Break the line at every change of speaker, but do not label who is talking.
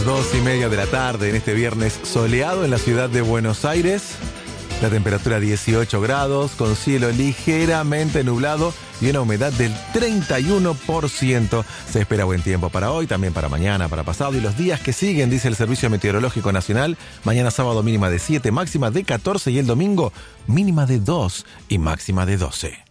2:30 de la tarde en este viernes soleado en la ciudad de Buenos Aires. La temperatura 18 grados, con cielo ligeramente nublado y una humedad del 31%. Se espera buen tiempo para hoy, también para mañana, para pasado y los días que siguen, dice el Servicio Meteorológico Nacional. Mañana sábado mínima de 7, máxima de 14 y el domingo mínima de 2 y máxima de 12.